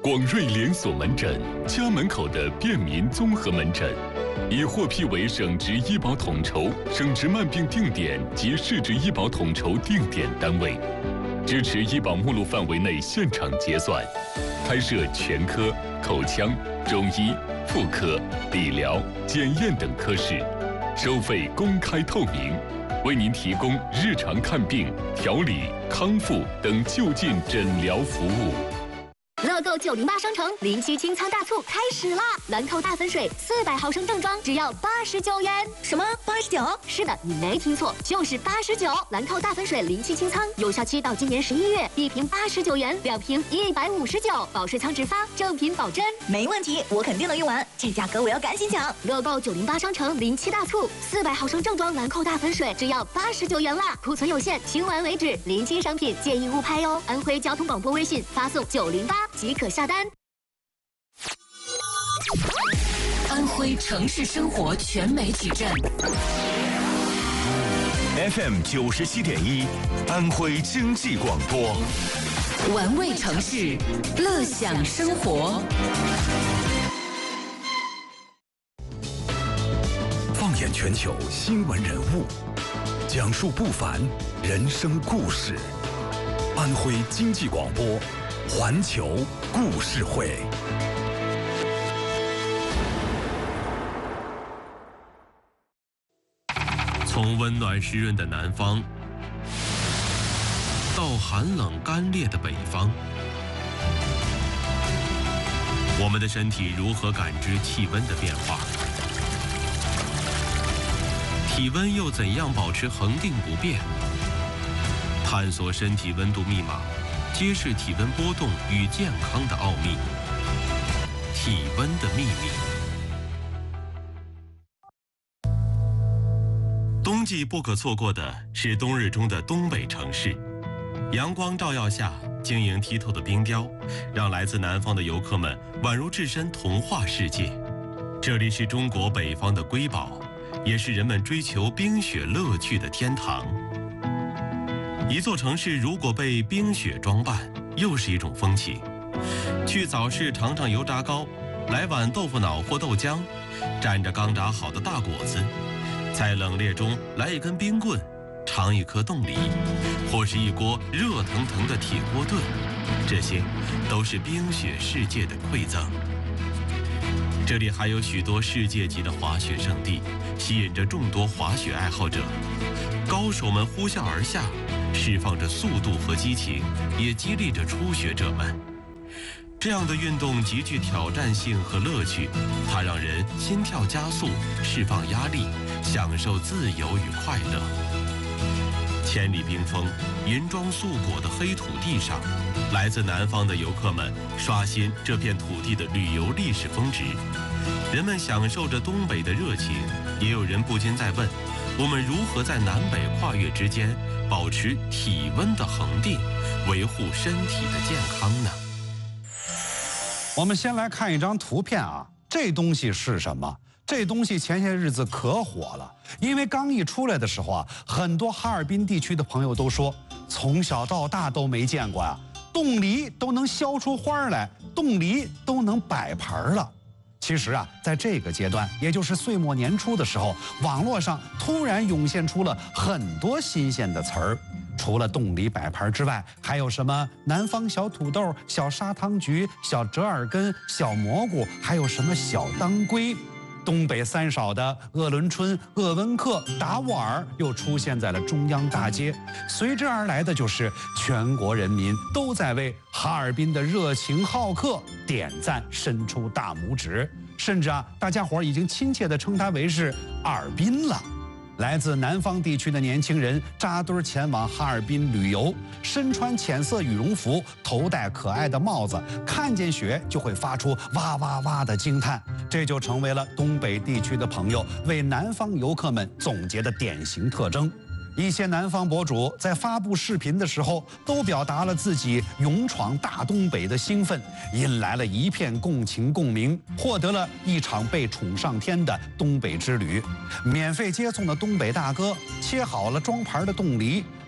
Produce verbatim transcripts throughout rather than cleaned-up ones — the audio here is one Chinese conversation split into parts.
广瑞连锁门诊，家门口的便民综合门诊，已获批为省直医保统筹、省直慢病定点及市直医保统筹定点单位，支持医保目录范围内现场结算，开设全科、口腔、中医、妇科、理疗、检验等科室，收费公开透明，为您提供日常看病、调理、康复等就近诊疗服务。 乐购九零八商城临期清仓大促开始啦！兰蔻大粉水四百毫升正装只要八十九元。 什么？八十九？ 是的，你没听错，就是八十九。兰蔻大粉水临期清仓，有效期到今年十一月，一瓶八十九元，两瓶一百五十九，保税仓直发，正品保真。 没问题，我肯定能用完，这价格我要赶紧抢！ 乐购九零八商城临期大促，四百毫升正装兰蔻大粉水只要八十九元啦，库存有限，清完为止。临期商品建议勿拍哦。安徽交通广播微信发送九零八即可下单。 安徽城市生活全媒体站 F M 九十七点一，安徽经济广播， 玩味城市，乐享生活。 放眼全球新闻人物，讲述不凡人生故事。安徽经济广播，环球故事会。 从温暖湿润的南方到寒冷干裂的北方，我们的身体如何感知气温的变化？体温又怎样保持恒定不变？探索身体温度密码，揭示体温波动与健康的奥秘。体温的秘密。冬季不可错过的是冬日中的东北城市，阳光照耀下，晶莹剔透的冰雕，让来自南方的游客们宛如置身童话世界。这里是中国北方的瑰宝，也是人们追求冰雪乐趣的天堂。一座城市如果被冰雪装扮，又是一种风情。去早市尝尝油炸糕，来碗豆腐脑或豆浆，蘸着刚炸好的大果子，在冷冽中来一根冰棍，尝一颗冻梨，或是一锅热腾腾的铁锅炖，这些都是冰雪世界的馈赠。这里还有许多世界级的滑雪胜地，吸引着众多滑雪爱好者。高手们呼啸而下，释放着速度和激情，也激励着初学者们。这样的运动极具挑战性和乐趣，它让人心跳加速，释放压力，享受自由与快乐。千里冰封、银装素裹的黑土地上，来自南方的游客们刷新这片土地的旅游历史峰值。人们享受着东北的热情，也有人不禁在问：我们如何在南北跨越之间保持体温的恒定，维护身体的健康呢？ 我们先来看一张图片啊，这东西是什么？这东西前些日子可火了，因为刚一出来的时候啊，很多哈尔滨地区的朋友都说，从小到大都没见过啊，冻梨都能削出花来，冻梨都能摆盘了。其实啊，在这个阶段，也就是岁末年初的时候，网络上突然涌现出了很多新鲜的词儿。除了冻梨摆盘之外，还有什么南方小土豆、小砂糖橘、小折耳根、小蘑菇，还有什么小当归。东北三少的鄂伦春、鄂温克、达斡尔又出现在了中央大街，随之而来的就是全国人民都在为哈尔滨的热情好客点赞，伸出大拇指，甚至啊，大家伙已经亲切地称它为是尔滨了。来自南方地区的年轻人扎堆前往哈尔滨旅游，身穿浅色羽绒服，头戴可爱的帽子，看见雪就会发出哇哇哇的惊叹，这就成为了东北地区的朋友为南方游客们总结的典型特征。一些南方博主在发布视频的时候，都表达了自己勇闯大东北的兴奋，引来了一片共情共鸣，获得了一场被宠上天的东北之旅。免费接送的东北大哥切好了装盘的冻梨，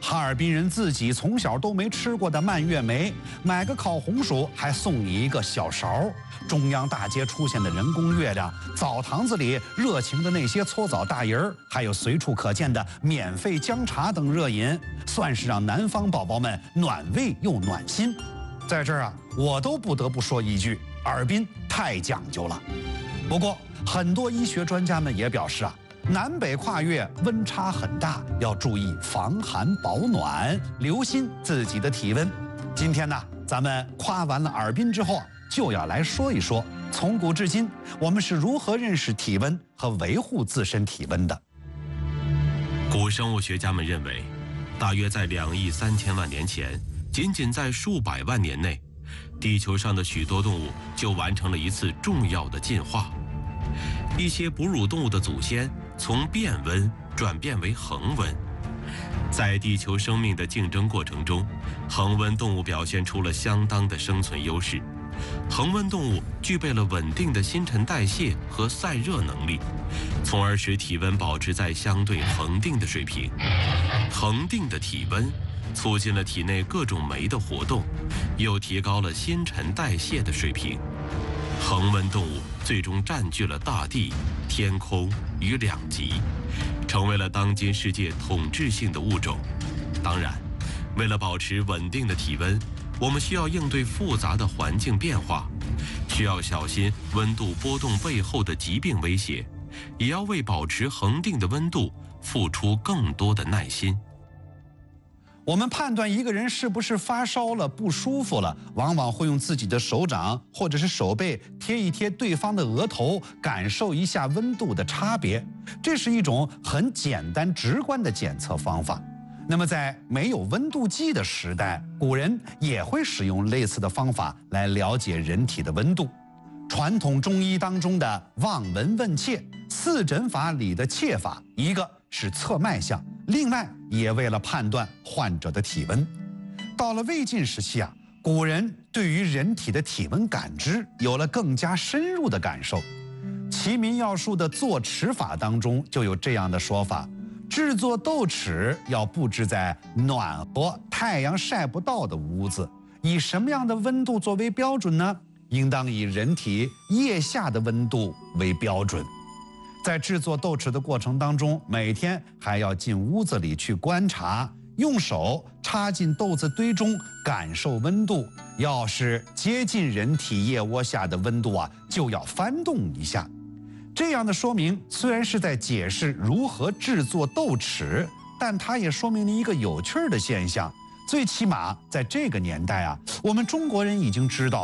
哈尔滨人自己从小都没吃过的蔓越莓，买个烤红薯还送你一个小勺。中央大街出现的人工月亮，澡堂子里热情的那些搓澡大人儿，还有随处可见的免费姜茶等热饮，算是让南方宝宝们暖胃又暖心。在这儿啊，我都不得不说一句，哈尔滨太讲究了。不过，很多医学专家们也表示啊，南北跨越温差很大，要注意防寒保暖，留心自己的体温。今天呢，咱们夸完了哈尔滨之后，就要来说一说，从古至今我们是如何认识体温和维护自身体温的。 古生物学家们认为，大约在两亿三千万年前，仅仅在数百万年内，地球上的许多动物就完成了一次重要的进化。一些哺乳动物的祖先从变温转变为恒温。在地球生命的竞争过程中，恒温动物表现出了相当的生存优势。恒温动物具备了稳定的新陈代谢和散热能力，从而使体温保持在相对恒定的水平。恒定的体温促进了体内各种酶的活动，又提高了新陈代谢的水平。恒温动物最终占据了大地、天空与两极，成为了当今世界统治性的物种。当然，为了保持稳定的体温，我们需要应对复杂的环境变化，需要小心温度波动背后的疾病威胁，也要为保持恒定的温度付出更多的耐心。 我们判断一个人是不是发烧了、不舒服了，往往会用自己的手掌或者是手背贴一贴对方的额头，感受一下温度的差别。这是一种很简单直观的检测方法。那么在没有温度计的时代，古人也会使用类似的方法来了解人体的温度。传统中医当中的望闻问切四诊法里的切法，一个是测脉象，另外也为了判断患者的体温。到了魏晋时期啊，古人对于人体的体温感知有了更加深入的感受。《齐民要术》的坐齿法当中就有这样的说法：制作豆豉要布置在暖和、太阳晒不到的屋子。以什么样的温度作为标准呢？应当以人体腋下的温度为标准。在制作豆豉的过程当中，每天还要进屋子里去观察，用手插进豆子堆中感受温度。要是接近人体腋窝下的温度啊，就要翻动一下。这样的说明虽然是在解释如何制作豆豉，但它也说明了一个有趣的现象。最起码在这个年代啊，我们中国人已经知道